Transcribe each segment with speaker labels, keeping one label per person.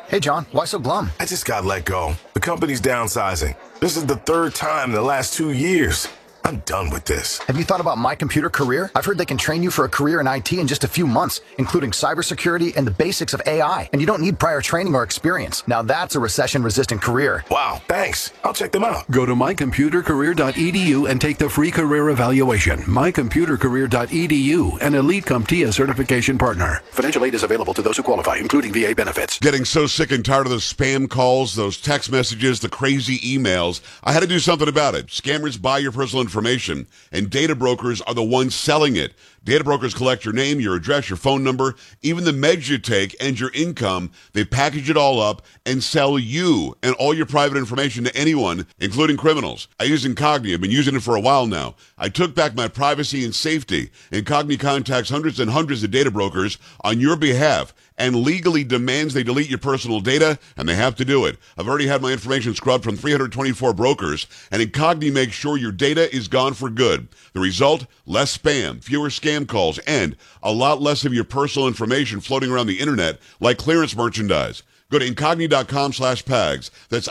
Speaker 1: Hey, John, why so glum?
Speaker 2: I just got let go. The company's downsizing. This is the third time in the last 2 years. I'm done with this.
Speaker 1: Have you thought about My Computer Career? I've heard they can train you for a career in IT in just a few months, including cybersecurity and the basics of AI. And you don't need prior training or experience. Now that's a recession-resistant career.
Speaker 2: Wow, thanks. I'll check them out.
Speaker 3: Go to mycomputercareer.edu and take the free career evaluation. mycomputercareer.edu, an Elite CompTIA certification partner. Financial aid is available to those who qualify, including VA benefits.
Speaker 4: Getting so sick and tired of those spam calls, those text messages, the crazy emails. I had to do something about it. Scammers buy your personal information, and data brokers are the ones selling it. Data brokers collect your name, your address, your phone number, even the meds you take, and your income. They package it all up and sell you and all your private information to anyone, including criminals. I use Incogni. I've been using it for a while now. I took back my privacy and safety. Incogni contacts hundreds and hundreds of data brokers on your behalf and legally demands they delete your personal data, and they have to do it. I've already had my information scrubbed from 324 brokers, and Incogni makes sure your data is gone for good. The result? Less spam, fewer scam calls, and a lot less of your personal information floating around the internet like clearance merchandise. Go to Incogni.com/PAGS. That's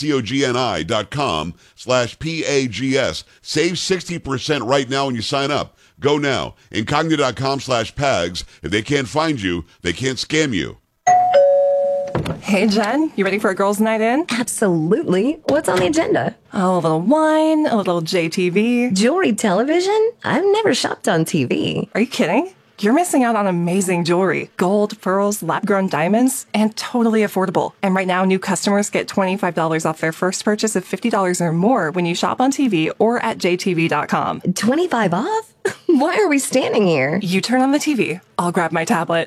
Speaker 4: INCOGNI.com/PAGS. Save 60% right now when you sign up. Go now. Incogni.com/PAGS. If they can't find you, they can't scam you.
Speaker 5: Hey, Jen, you ready for a girls' night in?
Speaker 6: Absolutely. What's on the agenda?
Speaker 5: Oh, a little wine, a little JTV.
Speaker 6: Jewelry television? I've never shopped on TV.
Speaker 5: Are you kidding? You're missing out on amazing jewelry. Gold, pearls, lab-grown diamonds, and totally affordable. And right now, new customers get $25 off their first purchase of $50 or more when you shop on TV or at jtv.com.
Speaker 6: 25 off? Why are we standing here?
Speaker 5: You turn on the TV. I'll grab my tablet.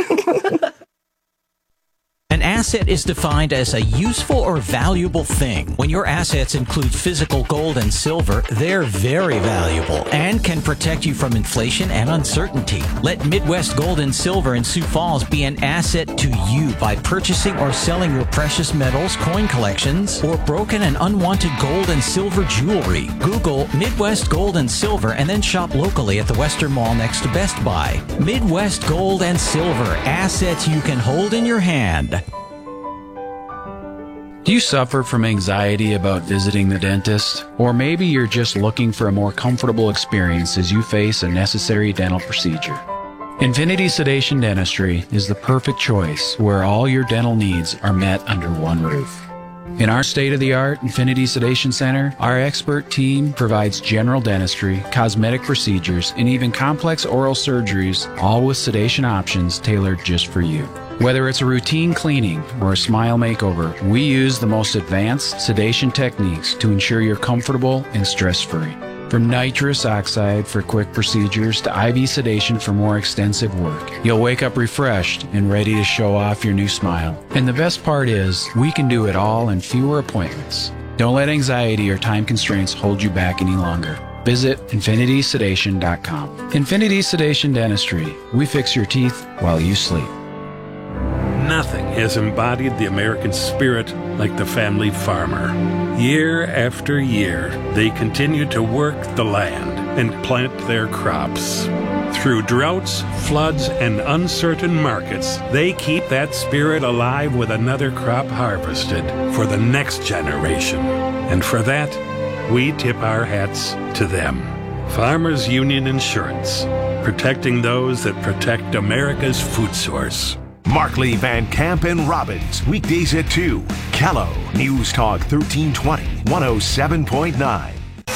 Speaker 7: An asset is defined as a useful or valuable thing. When your assets include physical gold and silver, they're very valuable and can protect you from inflation and uncertainty. Let Midwest Gold and Silver in Sioux Falls be an asset to you by purchasing or selling your precious metals, coin collections, or broken and unwanted gold and silver jewelry. Google Midwest Gold and Silver and then shop locally at the Western Mall next to Best Buy. Midwest Gold and Silver, assets you can hold in your hand.
Speaker 8: Do you suffer from anxiety about visiting the dentist? Or maybe you're just looking for a more comfortable experience as you face a necessary dental procedure. Infinity Sedation Dentistry is the perfect choice where all your dental needs are met under one roof. In our state-of-the-art Infinity Sedation Center, our expert team provides general dentistry, cosmetic procedures, and even complex oral surgeries, all with sedation options tailored just for you. Whether it's a routine cleaning or a smile makeover, we use the most advanced sedation techniques to ensure you're comfortable and stress-free. From nitrous oxide for quick procedures to IV sedation for more extensive work, you'll wake up refreshed and ready to show off your new smile. And the best part is, we can do it all in fewer appointments. Don't let anxiety or time constraints hold you back any longer. Visit infinitysedation.com. Infinity Sedation Dentistry. We fix your teeth while you sleep.
Speaker 9: Nothing has embodied the American spirit like the family farmer. Year after year, they continue to work the land and plant their crops. Through droughts, floods, and uncertain markets, they keep that spirit alive with another crop harvested for the next generation. And for that, we tip our hats to them. Farmers Union Insurance, protecting those that protect America's food source.
Speaker 10: Markley, Van Camp, and Robbins, weekdays at 2. Callow, News Talk 1320, 107.9.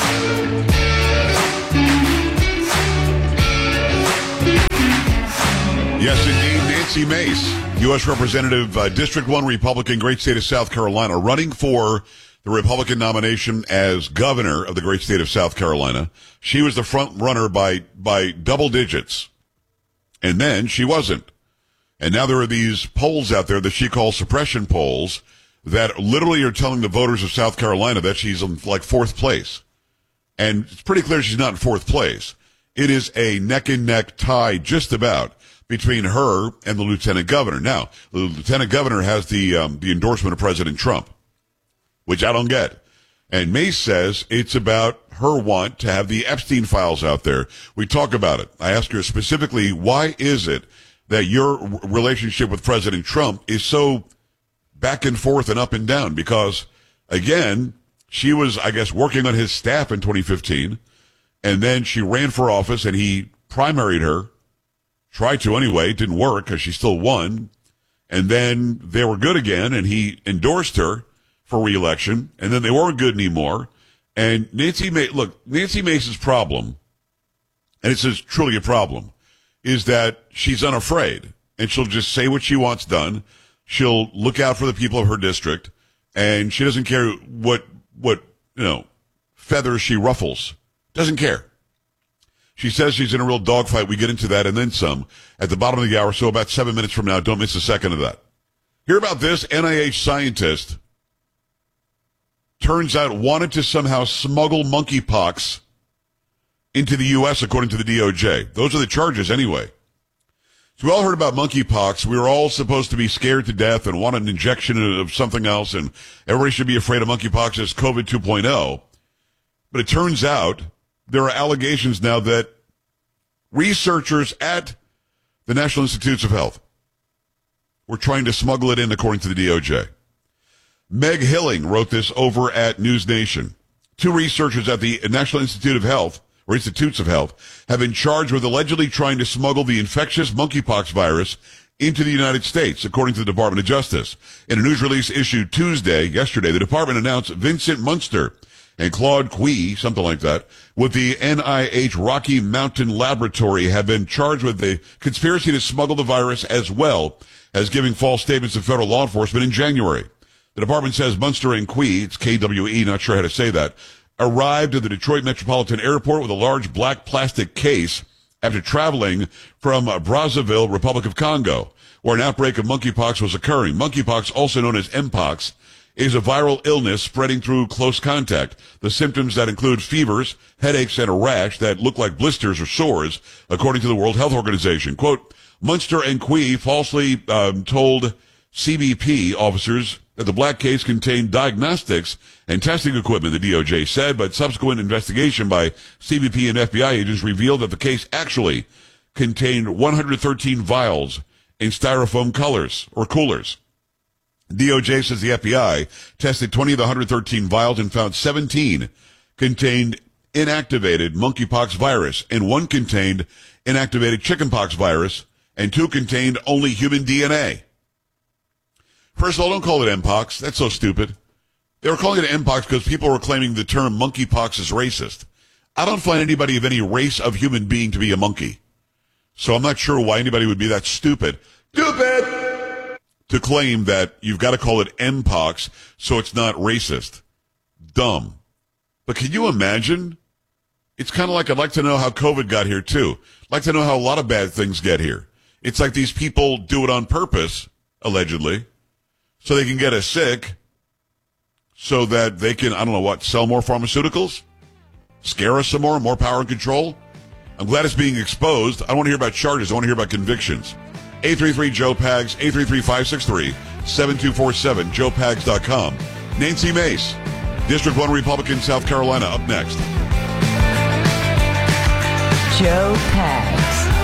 Speaker 4: Yes, indeed, Nancy Mace, U.S. Representative, District 1 Republican, great state of South Carolina, running for the Republican nomination as governor of the great state of South Carolina. She was the front runner by double digits, and then she wasn't. And now there are these polls out there that she calls suppression polls that literally are telling the voters of South Carolina that she's in like fourth place. And it's pretty clear she's not in fourth place. It is a neck and neck tie just about between her and the lieutenant governor. Now, the lieutenant governor has the endorsement of President Trump, which I don't get. And Mace says it's about her want to have the Epstein files out there. We talk about it. I asked her specifically, why is it that your relationship with President Trump is so back and forth and up and down because, again, she was, I guess, working on his staff in 2015, and then she ran for office, and he primaried her, tried to anyway, didn't work because she still won, and then they were good again, and he endorsed her for re-election, and then they weren't good anymore, and Nancy Mace's problem, and it's truly a problem, is that she's unafraid, and she'll just say what she wants done. She'll look out for the people of her district, and she doesn't care what feathers she ruffles. Doesn't care. She says she's in a real dogfight. We get into that and then some at the bottom of the hour, so about 7 minutes from now. Don't miss a second of that. Hear about this. NIH scientist turns out wanted to somehow smuggle monkeypox into the U.S., according to the DOJ. Those are the charges anyway. So we all heard about monkeypox. We were all supposed to be scared to death and want an injection of something else, and everybody should be afraid of monkeypox as COVID 2.0. But it turns out there are allegations now that researchers at the National Institutes of Health were trying to smuggle it in, according to the DOJ. Meg Hilling wrote this over at News Nation. 2 researchers at the National Institutes of Health have been charged with allegedly trying to smuggle the infectious monkeypox virus into the United States, according to the Department of Justice. In a news release issued yesterday, the department announced Vincent Munster and Claude Quee, something like that, with the NIH Rocky Mountain Laboratory have been charged with the conspiracy to smuggle the virus as well as giving false statements to federal law enforcement in January. The department says Munster and Quee, it's KWE, not sure how to say that, arrived at the Detroit Metropolitan Airport with a large black plastic case after traveling from Brazzaville, Republic of Congo, where an outbreak of monkeypox was occurring. Monkeypox, also known as Mpox, is a viral illness spreading through close contact. The symptoms that include fevers, headaches, and a rash that look like blisters or sores, according to the World Health Organization. Quote, Munster and Quee falsely told CBP officers that the black case contained diagnostics and testing equipment, the DOJ said, but subsequent investigation by CBP and FBI agents revealed that the case actually contained 113 vials in styrofoam coolers. DOJ says the FBI tested 20 of the 113 vials and found 17 contained inactivated monkeypox virus, and 1 contained inactivated chickenpox virus, and 2 contained only human DNA. First of all, don't call it Mpox. That's so stupid. They were calling it Mpox because people were claiming the term monkeypox is racist. I don't find anybody of any race of human being to be a monkey. So I'm not sure why anybody would be that stupid to claim that you've got to call it Mpox so it's not racist. Dumb. But can you imagine? It's kind of like I'd like to know how COVID got here, too. I'd like to know how a lot of bad things get here. It's like these people do it on purpose, allegedly, so they can get us sick, so that they can, sell more pharmaceuticals? Scare us some more power and control? I'm glad it's being exposed. I don't want to hear about charges. I want to hear about convictions. 833-JOE-PAGS, 833-563-7247, joepags.com. Nancy Mace, District 1 Republican, South Carolina, up next.
Speaker 11: Joe Pags.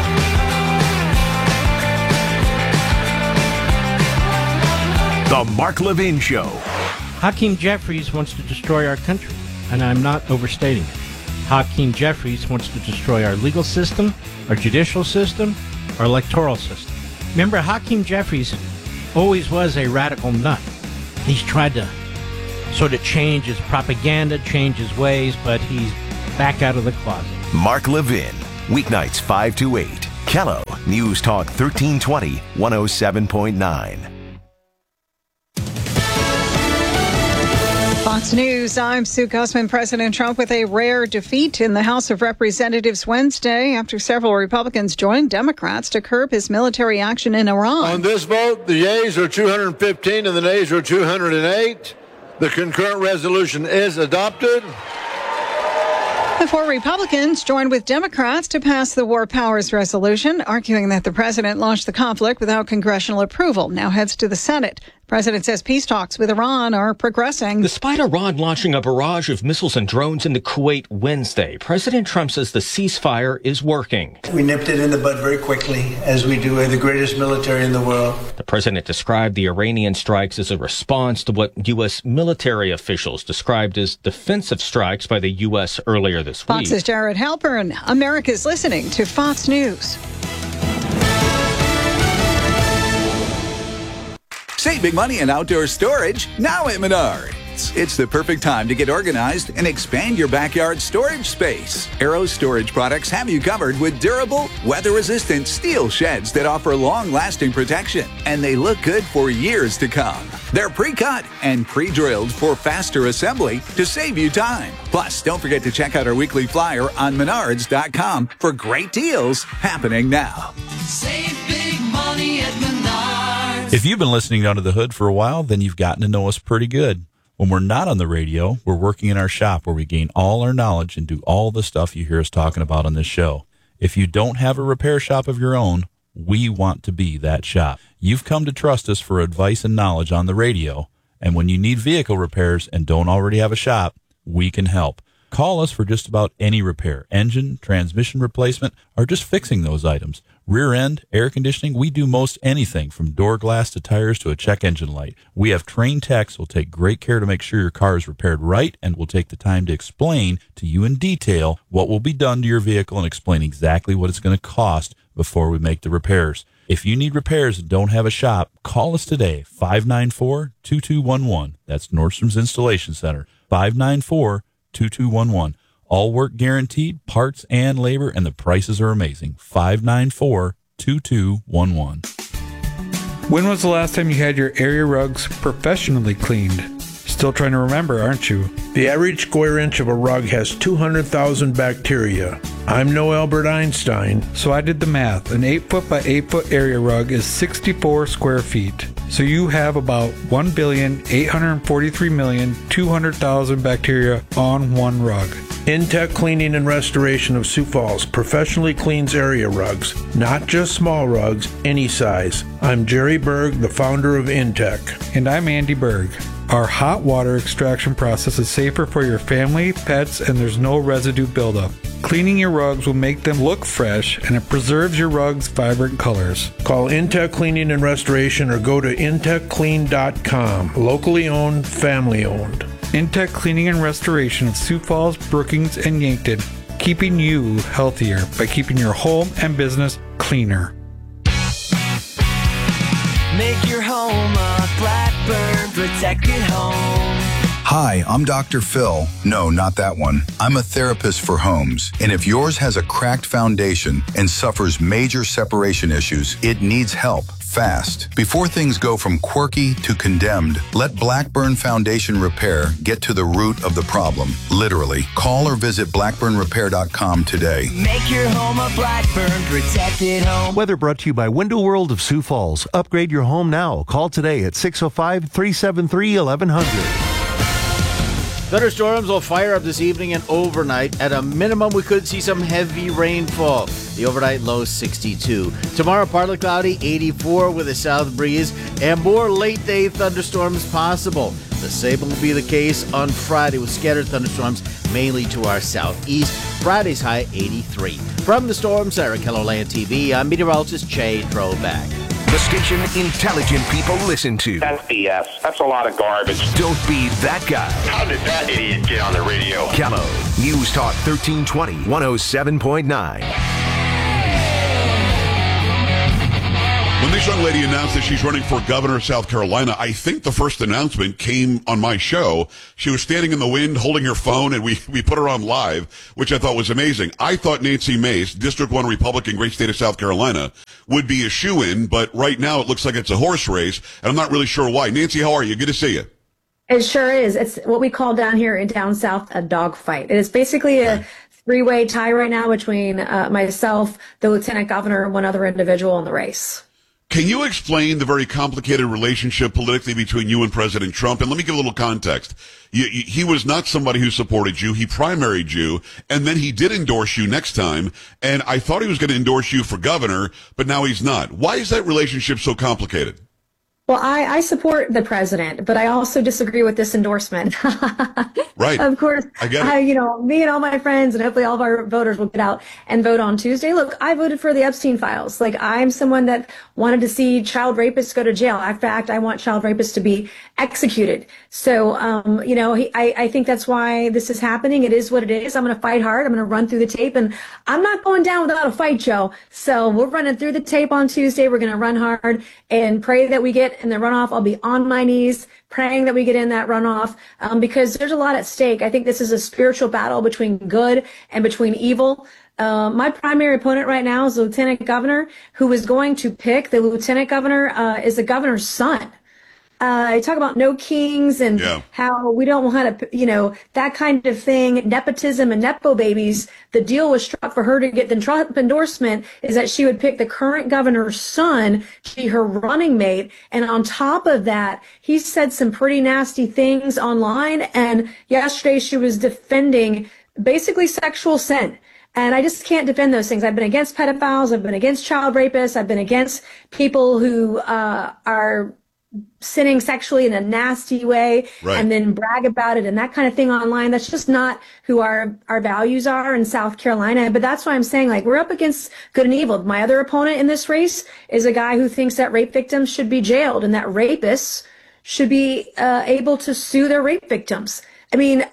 Speaker 10: The Mark Levin Show.
Speaker 12: Hakeem Jeffries wants to destroy our country, and I'm not overstating it. Hakeem Jeffries wants to destroy our legal system, our judicial system, our electoral system. Remember, Hakeem Jeffries always was a radical nut. He's tried to sort of change his propaganda, change his ways, but he's back out of the closet.
Speaker 10: Mark Levin, weeknights 5 to 8. Kello, News Talk 1320, 107.9.
Speaker 13: Fox News, I'm Sue Gussman. President Trump with a rare defeat in the House of Representatives Wednesday after several Republicans joined Democrats to curb his military action in Iran.
Speaker 14: On this vote, the yeas are 215 and the nays are 208. The concurrent resolution is adopted.
Speaker 13: The 4 Republicans joined with Democrats to pass the War Powers Resolution, arguing that the president launched the conflict without congressional approval. Now heads to the Senate. President says peace talks with Iran are progressing.
Speaker 15: Despite Iran launching a barrage of missiles and drones into Kuwait Wednesday, President Trump says the ceasefire is working.
Speaker 16: We nipped it in the bud very quickly, as we do. We're the greatest military in the world.
Speaker 15: The president described the Iranian strikes as a response to what U.S. military officials described as defensive strikes by the U.S. earlier this week.
Speaker 13: Fox's Jared Halpern. America's listening to Fox News.
Speaker 17: Save big money in outdoor storage now at Menards. It's the perfect time to get organized and expand your backyard storage space. Arrow Storage products have you covered with durable, weather-resistant steel sheds that offer long-lasting protection, and they look good for years to come. They're pre-cut and pre-drilled for faster assembly to save you time. Plus, don't forget to check out our weekly flyer on Menards.com for great deals happening now.
Speaker 18: Save big money at Menards.
Speaker 19: If you've been listening Under the Hood for a while, then you've gotten to know us pretty good. When we're not on the radio, we're working in our shop where we gain all our knowledge and do all the stuff you hear us talking about on this show. If you don't have a repair shop of your own, we want to be that shop. You've come to trust us for advice and knowledge on the radio, and when you need vehicle repairs and don't already have a shop, we can help. Call us for just about any repair, engine, transmission replacement, or just fixing those items. Rear end, air conditioning, we do most anything from door glass to tires to a check engine light. We have trained techs who will take great care to make sure your car is repaired right and will take the time to explain to you in detail what will be done to your vehicle and explain exactly what it's going to cost before we make the repairs. If you need repairs and don't have a shop, call us today, 594-2211. That's Nordstrom's Installation Center, 594-2211. All work guaranteed, parts and labor, and the prices are amazing. 594-2211.
Speaker 20: When was the last time you had your area rugs professionally cleaned? Still trying to remember, aren't you?
Speaker 21: The average square inch of a rug has 200,000 bacteria. I'm no Albert Einstein.
Speaker 20: So I did the math. An 8-foot by 8-foot area rug is 64 square feet. So you have about 1,843,200,000 bacteria on one rug.
Speaker 21: Intech Cleaning and Restoration of Sioux Falls professionally cleans area rugs, not just small rugs, any size. I'm Jerry Berg, the founder of Intech.
Speaker 20: And I'm Andy Berg. Our hot water extraction process is safer for your family, pets, and there's no residue buildup. Cleaning your rugs will make them look fresh, and it preserves your rugs' vibrant colors.
Speaker 21: Call Intech Cleaning and Restoration or go to intechclean.com. Locally owned, family owned.
Speaker 20: Intech Cleaning and Restoration of Sioux Falls, Brookings, and Yankton, keeping you healthier by keeping your home and business cleaner.
Speaker 18: Make your home a Blackburn protected home.
Speaker 22: Hi, I'm Dr. Phil. No, not that one. I'm a therapist for homes. And if yours has a cracked foundation and suffers major separation issues, it needs help fast. Before things go from quirky to condemned, let Blackburn Foundation Repair get to the root of the problem. Literally. Call or visit blackburnrepair.com today.
Speaker 18: Make your home a Blackburn protected home.
Speaker 23: Weather brought to you by Window World of Sioux Falls. Upgrade your home now. Call today at 605-373-1100.
Speaker 24: Thunderstorms will fire up this evening and overnight. At a minimum, we could see some heavy rainfall. The overnight low 62. Tomorrow, partly cloudy, 84 with a south breeze, and more late-day thunderstorms possible. The same will be the case on Friday with scattered thunderstorms mainly to our southeast. Friday's high 83. From the Storm Center, KELOLAND TV, I'm meteorologist Jay Trovac.
Speaker 10: The station intelligent people listen to.
Speaker 25: That's BS. That's a lot of garbage.
Speaker 10: Don't be that guy.
Speaker 25: How did that idiot get on the radio?
Speaker 10: Kello, News Talk 1320, 107.9.
Speaker 4: When this young lady announced that she's running for governor of South Carolina, I think the first announcement came on my show. She was standing in the wind holding her phone, and we put her on live, which I thought was amazing. I thought Nancy Mace, District 1 Republican, great state of South Carolina, would be a shoo-in, but right now it looks like it's a horse race, and I'm not really sure why. Nancy, how are you? Good to see you.
Speaker 26: It sure is. It's what we call down here in down south a dogfight. It is basically a three-way tie right now between myself, the lieutenant governor, and one other individual in the race.
Speaker 4: Can you explain the very complicated relationship politically between you and President Trump? And let me give a little context. He was not somebody who supported you. He primaried you, and then he did endorse you next time. And I thought he was going to endorse you for governor, but now he's not. Why is that relationship so complicated?
Speaker 26: Well, I support the president, but I also disagree with this endorsement.
Speaker 4: Right.
Speaker 26: Of course,
Speaker 4: I get it.
Speaker 26: Me and all my friends and hopefully all of our voters will get out and vote on Tuesday. Look, I voted for the Epstein files. Like, I'm someone that wanted to see child rapists go to jail. In fact, I want child rapists to be executed. So, I think that's why this is happening. It is what it is. I'm going to fight hard. I'm going to run through the tape, and I'm not going down without a fight, Joe. So we're running through the tape on Tuesday. We're going to run hard and pray that we get in the runoff. I'll be on my knees praying that we get in that runoff, because there's a lot at stake. I think this is a spiritual battle between good and between evil. My primary opponent right now is the lieutenant governor, who is going to pick the lieutenant governor, is the governor's son. I talk about no kings and how we don't want to, that kind of thing, nepotism and nepo babies. The deal was struck for her to get the Trump endorsement is that she would pick the current governor's son to be her running mate. And on top of that, he said some pretty nasty things online. And yesterday she was defending basically sexual sin. And I just can't defend those things. I've been against pedophiles. I've been against child rapists. I've been against people who are sinning sexually in a nasty way, and then brag about it and that kind of thing online. That's just not who our values are in South Carolina. But that's why I'm saying, like, we're up against good and evil. My other opponent in this race is a guy who thinks that rape victims should be jailed and that rapists should be able to sue their rape victims. I mean,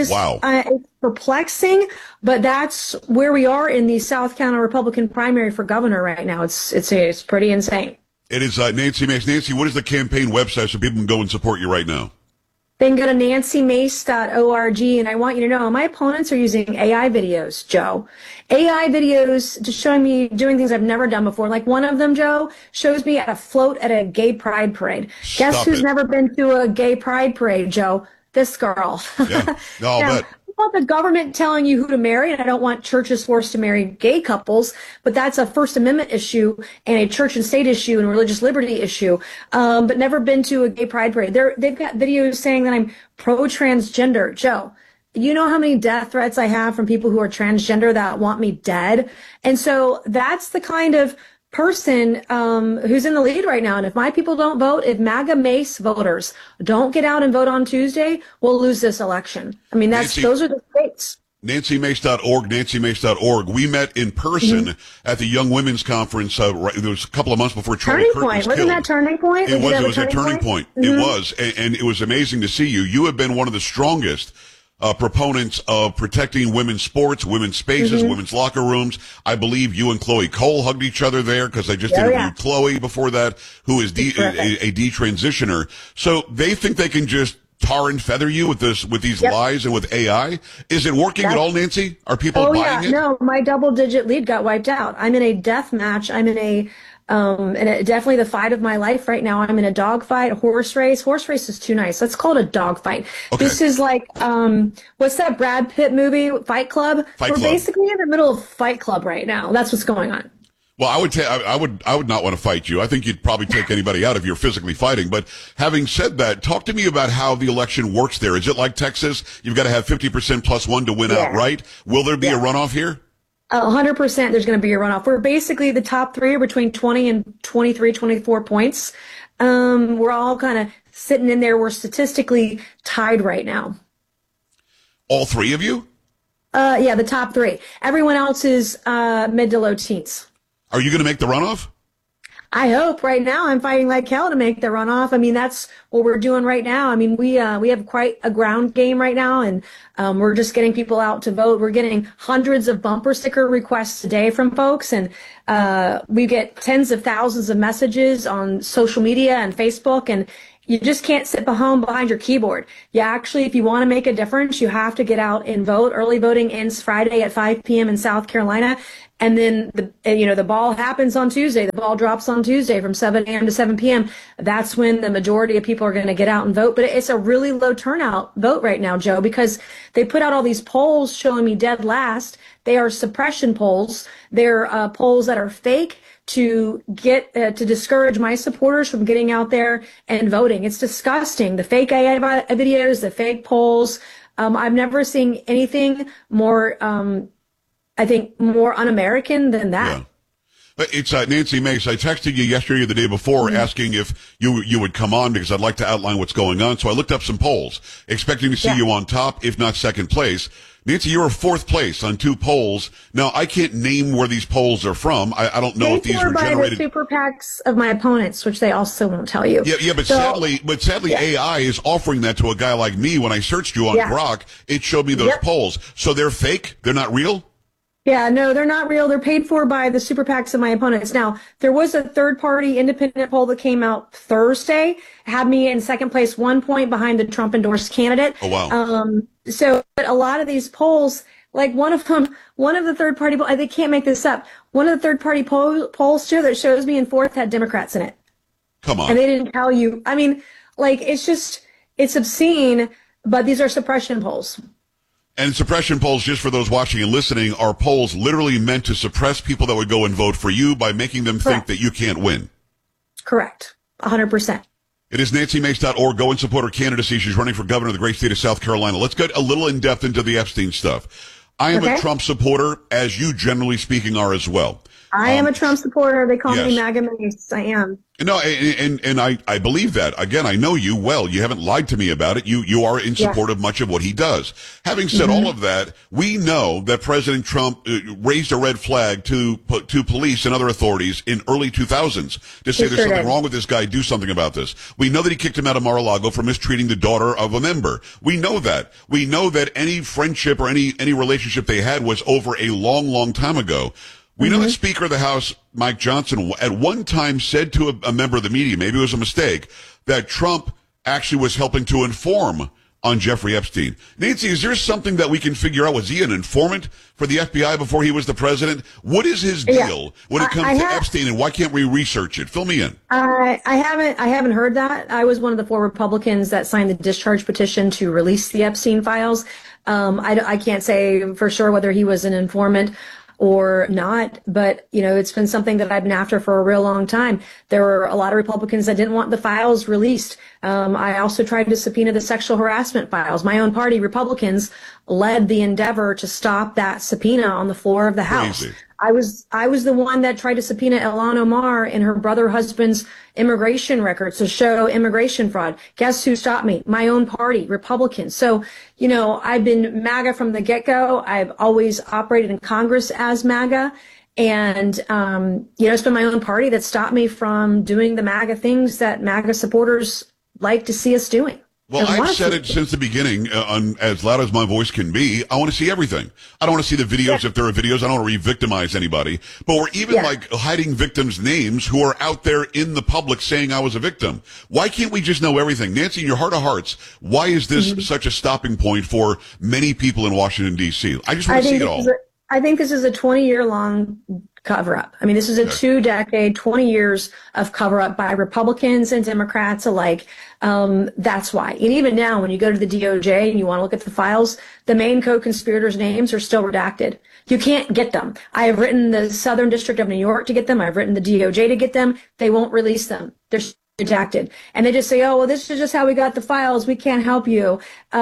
Speaker 26: it's perplexing, but that's where we are in the South Carolina Republican primary for governor right now. It's pretty insane.
Speaker 4: It is Nancy Mace. Nancy, what is the campaign website so people can go and support you right now?
Speaker 26: They can go to nancymace.org, and I want you to know my opponents are using AI videos, Joe. AI videos just showing me doing things I've never done before. Like one of them, Joe, shows me at a float at a gay pride parade. Guess who's never been to a gay pride parade, Joe? This girl.
Speaker 4: Yeah, no, I'll bet.
Speaker 26: I don't want the government telling you who to marry, and I don't want churches forced to marry gay couples, but that's a First Amendment issue and a church and state issue and a religious liberty issue. But never been to a gay pride parade. They've got videos saying that I'm pro-transgender. Joe, you know how many death threats I have from people who are transgender that want me dead? And so that's the kind of person who's in the lead right now. And if my people don't vote, if MAGA Mace voters don't get out and vote on Tuesday, we'll lose this election. I mean, those are the stakes.
Speaker 4: NancyMace.org, NancyMace.org. We met in person at the Young Women's Conference. There was a couple of months before Charlie Kirk was killed.
Speaker 26: Wasn't that Turning Point?
Speaker 4: It was a turning point. It was, and it was amazing to see you. You have been one of the strongest proponents of protecting women's sports, women's spaces, women's locker rooms. I believe you and Chloe Cole hugged each other there because I just interviewed Chloe before that, who is a detransitioner. So they think they can just tar and feather you with these lies and with AI. Is it working at all, Nancy? Are people buying it?
Speaker 26: No, my double-digit lead got wiped out. I'm in a death match. I'm in a definitely the fight of my life right now. I'm in a dog fight, a horse race. Horse race is too nice. Let's call it a dog fight. Okay. This is like, what's that Brad Pitt movie, Fight Club? We're basically in the middle of Fight Club right now. That's what's going on.
Speaker 4: Well, I would not want to fight you. I think you'd probably take anybody out if you're physically fighting. But having said that, talk to me about how the election works there. Is it like Texas? You've got to have 50% plus one to win outright. Will there be a runoff here?
Speaker 26: 100% there's going to be a runoff. We're basically the top three are between 20 and 23, 24 points. We're all kind of sitting in there. We're statistically tied right now.
Speaker 4: All three of you?
Speaker 26: Yeah, the top three. Everyone else is mid to low teens.
Speaker 4: Are you going to make the runoff?
Speaker 26: I hope. Right now I'm fighting like hell to make the runoff. I mean, that's what we're doing right now. I mean, we have quite a ground game right now, and we're just getting people out to vote. We're getting hundreds of bumper sticker requests a day from folks, and we get tens of thousands of messages on social media and Facebook, and you just can't sit behind your keyboard. You actually, if you want to make a difference, you have to get out and vote. Early voting ends Friday at 5 p.m. in South Carolina. And then the ball happens on Tuesday. The ball drops on Tuesday from 7 a.m. to 7 p.m. That's when the majority of people are going to get out and vote. But it's a really low turnout vote right now, Joe, because they put out all these polls showing me dead last. They are suppression polls. They're polls that are fake to get to discourage my supporters from getting out there and voting. It's disgusting. The fake AI videos, the fake polls. I've never seen anything more I think more un-American than that.
Speaker 4: It's Nancy Mace. I texted you yesterday or the day before asking if you would come on because I'd like to outline what's going on. So I looked up some polls, expecting to see you on top, if not second place. Nancy, you were fourth place on 2 polls. Now, I can't name where these polls are from. I don't know if these were generated.
Speaker 26: By the super PACs of my opponents, which they also won't tell you.
Speaker 4: Yeah, but sadly, AI is offering that to a guy like me. When I searched you on Grok, it showed me those polls. So they're fake? They're not real?
Speaker 26: Yeah, no, they're not real. They're paid for by the super PACs of my opponents. Now, there was a third-party independent poll that came out Thursday, had me in second place, 1 point behind the Trump-endorsed candidate.
Speaker 4: Oh, wow.
Speaker 26: So but a lot of these polls, like one of the third-party polls, they can't make this up. One of the third-party polls too that shows me in fourth had Democrats in it.
Speaker 4: Come on.
Speaker 26: And they didn't tell you. I mean, like, it's obscene, but these are suppression polls.
Speaker 4: And suppression polls, just for those watching and listening, are polls literally meant to suppress people that would go and vote for you by making them think that you can't win.
Speaker 26: Correct. 100%.
Speaker 4: It is nancymace.org. Go and support her candidacy. She's running for governor of the great state of South Carolina. Let's get a little in depth into the Epstein stuff. I am a Trump supporter, as you generally speaking are as well.
Speaker 26: I am a Trump supporter. They call me MAGA Mace. I am.
Speaker 4: No, and I believe that. Again, I know you well. You haven't lied to me about it. You are in support of much of what he does. Having said all of that, we know that President Trump raised a red flag to police and other authorities in early 2000s to say there's something wrong with this guy. Do something about this. We know that he kicked him out of Mar-a-Lago for mistreating the daughter of a member. We know that. We know that any friendship or any relationship they had was over a long, long time ago. We know the Speaker of the House, Mike Johnson, at one time said to a member of the media, maybe it was a mistake, that Trump actually was helping to inform on Jeffrey Epstein. Nancy, is there something that we can figure out? Was he an informant for the FBI before he was the president? What is his deal when it comes to Epstein, and why can't we research it? Fill me in.
Speaker 26: I haven't heard that. I was one of the 4 Republicans that signed the discharge petition to release the Epstein files. I can't say for sure whether he was an informant or not, but, it's been something that I've been after for a real long time. There were a lot of Republicans that didn't want the files released. I also tried to subpoena the sexual harassment files. My own party, Republicans, led the endeavor to stop that subpoena on the floor of the House.
Speaker 4: Crazy.
Speaker 26: I was the one that tried to subpoena Ilhan Omar and her husband's immigration records to show immigration fraud. Guess who stopped me? My own party, Republicans. So, I've been MAGA from the get-go. I've always operated in Congress as MAGA. And, it's been my own party that stopped me from doing the MAGA things that MAGA supporters like to see us doing.
Speaker 4: Well, I've said it since the beginning, as loud as my voice can be. I want to see everything. I don't want to see the videos if there are videos. I don't want to re-victimize anybody. But we're even hiding victims' names who are out there in the public saying I was a victim. Why can't we just know everything? Nancy, in your heart of hearts, why is this such a stopping point for many people in Washington, D.C.? I just want to see it all.
Speaker 26: I think this is a 20-year-long cover-up. I mean, this is a 2-decade, 20 years of cover-up by Republicans and Democrats alike. That's why. And even now, when you go to the DOJ and you want to look at the files, the main co-conspirators' names are still redacted. You can't get them. I have written the Southern District of New York to get them. I've written the DOJ to get them. They won't release them. They're redacted. And they just say, oh, well, this is just how we got the files. We can't help you.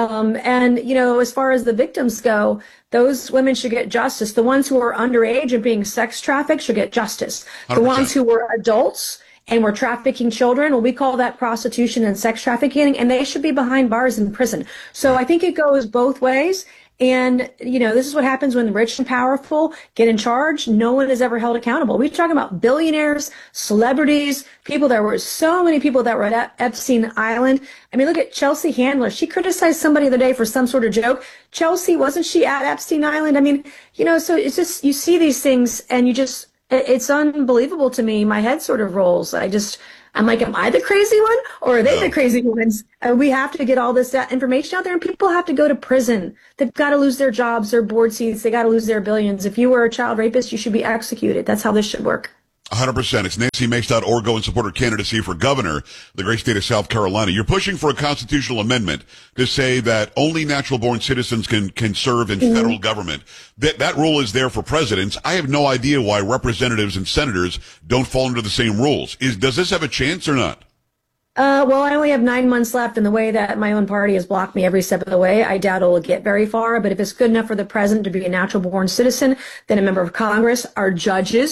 Speaker 26: As far as the victims go, those women should get justice. The ones who are underage and being sex trafficked should get justice. 100%. The ones who were adults and were trafficking children, well, we call that prostitution and sex trafficking, and they should be behind bars in prison. So I think it goes both ways. And, this is what happens when the rich and powerful get in charge. No one is ever held accountable. We're talking about billionaires, celebrities, so many people that were at Epstein Island. I mean, look at Chelsea Handler. She criticized somebody the other day for some sort of joke. Chelsea, wasn't she at Epstein Island? I mean, so it's just, you see these things and it's unbelievable to me. My head sort of rolls. I'm like, am I the crazy one or are they the crazy ones? We have to get all this information out there, and people have to go to prison. They've got to lose their jobs, their board seats. They got to lose their billions. If you were a child rapist, you should be executed. That's how this should work.
Speaker 4: 100%. It's nancymace.org. Go and support her candidacy for governor of the great state of South Carolina. You're pushing for a constitutional amendment to say that only natural-born citizens can serve in federal government. That rule is there for presidents. I have no idea why representatives and senators don't fall under the same rules. Does this have a chance or not?
Speaker 26: Well, I only have 9 months left, in the way that my own party has blocked me every step of the way, I doubt it will get very far. But if it's good enough for the president to be a natural-born citizen, then a member of Congress, our judges,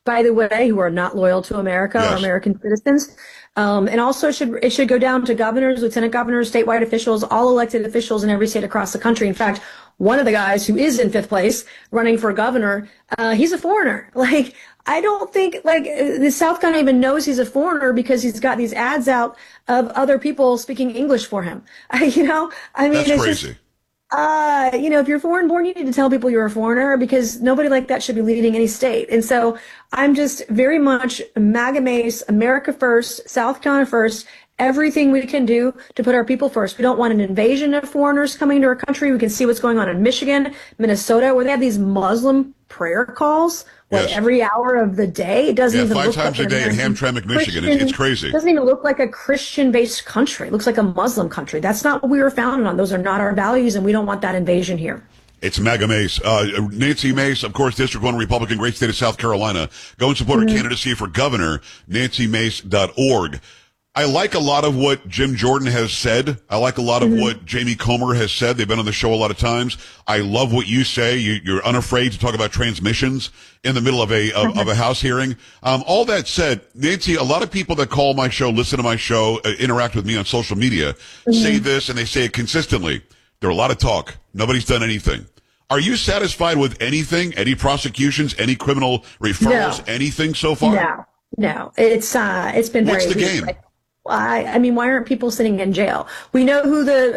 Speaker 26: by the way, who are not loyal to America or American citizens. And also it should go down to governors, lieutenant governors, statewide officials, all elected officials in every state across the country. In fact, one of the guys who is in 5th place running for governor, he's a foreigner. Like, I don't think, like, the South Carolina even knows he's a foreigner because he's got these ads out of other people speaking English for him. That's
Speaker 4: crazy.
Speaker 26: If you're foreign born, you need to tell people you're a foreigner, because nobody like that should be leading any state. And so I'm just very much MAGA Mace, America first, South Carolina first, everything we can do to put our people first. We don't want an invasion of foreigners coming to our country. We can see what's going on in Michigan, Minnesota, where they have these Muslim prayer calls every hour of the day. It doesn't even
Speaker 4: 5
Speaker 26: look
Speaker 4: times
Speaker 26: like
Speaker 4: a day in Hamtramck, Michigan. It's crazy.
Speaker 26: It doesn't even look like a Christian-based country. It looks like a Muslim country. That's not what we were founded on. Those are not our values, and we don't want that invasion here.
Speaker 4: It's MAGA Mace. Nancy Mace, of course, District 1 Republican, great state of South Carolina. Go and support her candidacy for governor, nancymace.org. I like a lot of what Jim Jordan has said. I like a lot of what Jamie Comer has said. They've been on the show a lot of times. I love what you say. You're unafraid to talk about transmissions in the middle of a House hearing. All that said, Nancy, a lot of people that call my show, listen to my show, interact with me on social media, say this, and they say it consistently. There are a lot of talk. Nobody's done anything. Are you satisfied with anything? Any prosecutions? Any criminal referrals? Anything so far?
Speaker 26: No. It's been very.
Speaker 4: What's the game?
Speaker 26: I mean, why aren't people sitting in jail? We know who the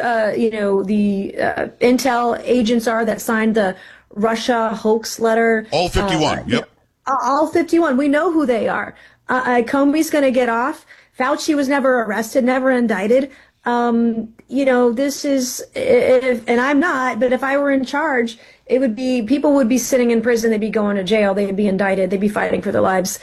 Speaker 26: intel agents are that signed the Russia hoax letter.
Speaker 4: All 51. Yep.
Speaker 26: All 51. We know who they are. Comey's going to get off. Fauci was never arrested, never indicted. This is, and I'm not, but if I were in charge, people would be sitting in prison, they'd be going to jail, they'd be indicted, they'd be fighting for their lives,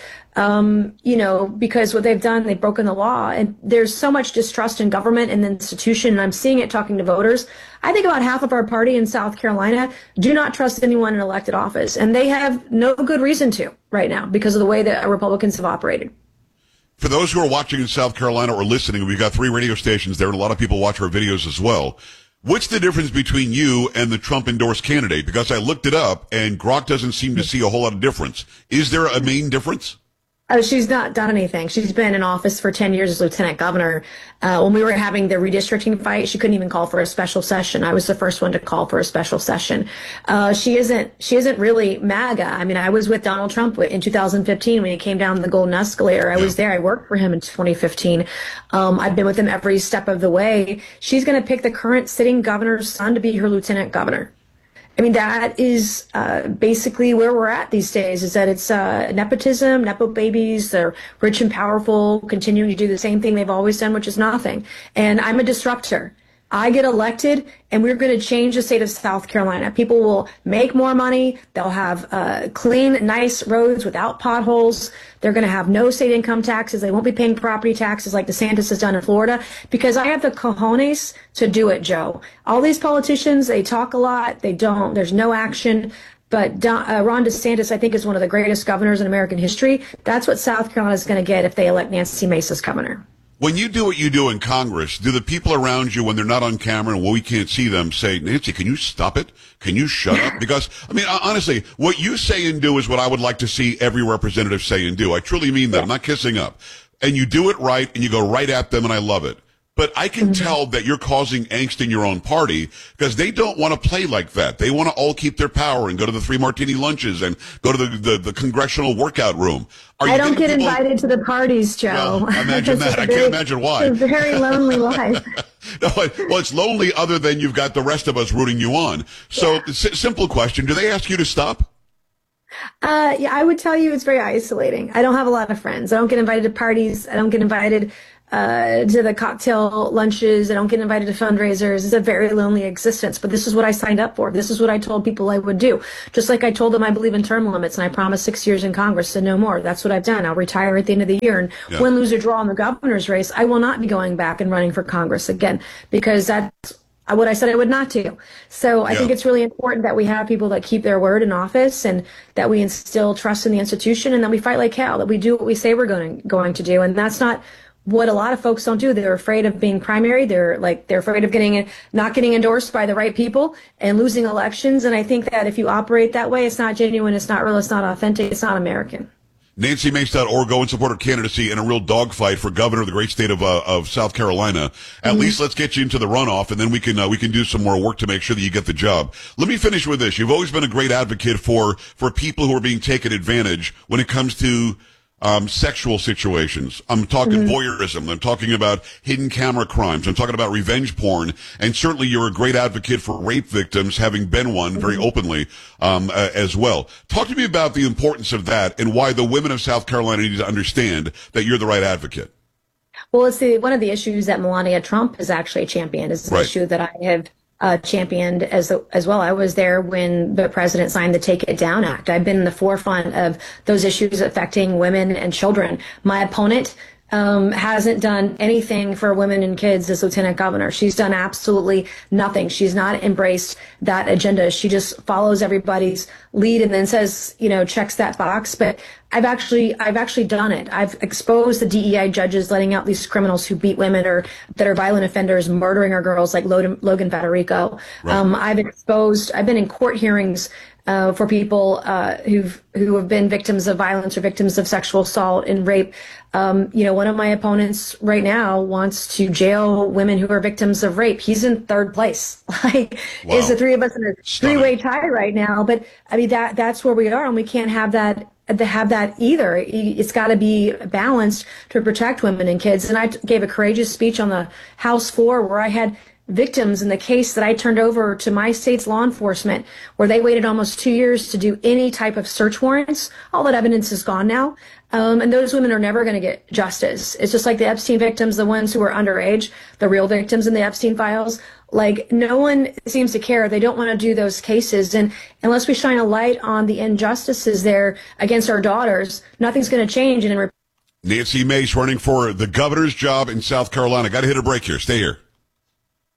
Speaker 26: because what they've done, they've broken the law. And there's so much distrust in government and the institution, and I'm seeing it talking to voters. I think about half of our party in South Carolina do not trust anyone in elected office, and they have no good reason to right now because of the way that Republicans have operated.
Speaker 4: For those who are watching in South Carolina or listening, we've got 3 radio stations there, and a lot of people watch our videos as well. What's the difference between you and the Trump-endorsed candidate? Because I looked it up, and Grok doesn't seem to see a whole lot of difference. Is there a main difference?
Speaker 26: Oh, she's not done anything. She's been in office for 10 years as lieutenant governor. When we were having the redistricting fight, she couldn't even call for a special session. I was the first one to call for a special session. She isn't really MAGA. I mean, I was with Donald Trump in 2015 when he came down the Golden Escalator. I was there. I worked for him in 2015. I've been with him every step of the way. She's going to pick the current sitting governor's son to be her lieutenant governor. I mean, that is basically where we're at these days, is that it's nepotism, nepo babies, they're rich and powerful, continuing to do the same thing they've always done, which is nothing. And I'm a disruptor. I get elected, and we're going to change the state of South Carolina. People will make more money. They'll have clean, nice roads without potholes. They're going to have no state income taxes. They won't be paying property taxes like DeSantis has done in Florida, because I have the cojones to do it, Joe. All these politicians, they talk a lot. They don't. There's no action. But Ron DeSantis, I think, is one of the greatest governors in American history. That's what South Carolina is going to get if they elect Nancy Mace as governor.
Speaker 4: When you do what you do in Congress, do the people around you, when they're not on camera and when we can't see them, say, Nancy, can you stop it? Can you shut up? Because, I mean, honestly, what you say and do is what I would like to see every representative say and do. I truly mean that. I'm not kissing up. And you do it right, and you go right at them, and I love it. But I can tell that you're causing angst in your own party because they don't want to play like that. They want to all keep their power and go to the 3 martini lunches and go to the congressional workout room.
Speaker 26: I don't get invited to the parties, Joe.
Speaker 4: Well, imagine that. I can't imagine why.
Speaker 26: It's a very lonely life.
Speaker 4: No, well, it's lonely other than you've got the rest of us rooting you on. So, simple question. Do they ask you to stop?
Speaker 26: Yeah, I would tell you it's very isolating. I don't have a lot of friends. I don't get invited to parties. I don't get invited to the cocktail lunches. I don't get invited to fundraisers. It's a very lonely existence, but this is what I signed up for. This is what I told people I would do. Just like I told them I believe in term limits, and I promised 6 years in Congress and no more. That's what I've done. I'll retire at the end of the year, and win, lose, or draw in the governor's race, I will not be going back and running for Congress again, because that's what I said I would not do. So I think it's really important that we have people that keep their word in office, and that we instill trust in the institution, and that we fight like hell, that we do what we say we're going to do. And that's not what a lot of folks don't do. They're afraid of being primary. They're afraid of not getting endorsed by the right people and losing elections. And I think that if you operate that way, it's not genuine, it's not real, it's not authentic, it's not American.
Speaker 4: NancyMace.org. Go and support her candidacy in a real dogfight for governor of the great state of South Carolina. At least let's get you into the runoff, and then we can do some more work to make sure that you get the job. Let me finish with this. You've always been a great advocate for people who are being taken advantage when it comes to sexual situations. I'm talking voyeurism. I'm talking about hidden camera crimes. I'm talking about revenge porn. And certainly you're a great advocate for rape victims, having been one very openly, as well. Talk to me about the importance of that and why the women of South Carolina need to understand that you're the right advocate.
Speaker 26: Well, it's one of the issues that Melania Trump has actually championed. Is an issue that I have championed as well. I was there when the president signed the Take It Down Act. I've been in the forefront of those issues affecting women and children. My opponent hasn't done anything for women and kids as lieutenant governor. She's done absolutely nothing. She's not embraced that agenda. She just follows everybody's lead and then says, checks that box. But I've actually done it. I've exposed the DEI judges letting out these criminals who beat women or that are violent offenders, murdering our girls like Logan Federico. Right. I've been in court hearings for people who have been victims of violence or victims of sexual assault and rape. One of my opponents right now wants to jail women who are victims of rape. He's in third place. It's the three of us in a three-way tie right now. But I mean, that's where we are, and we can't have that either. It's got to be balanced to protect women and kids. And I gave a courageous speech on the House floor where I had victims in the case that I turned over to my state's law enforcement, where they waited almost 2 years to do any type of search warrants. All that evidence is gone now. And those women are never going to get justice. It's just like the Epstein victims, the ones who were underage, the real victims in the Epstein files. No one seems to care. They don't want to do those cases. And unless we shine a light on the injustices there against our daughters, nothing's going to change. And
Speaker 4: Nancy Mace running for the governor's job in South Carolina. Got to hit a break here. Stay here.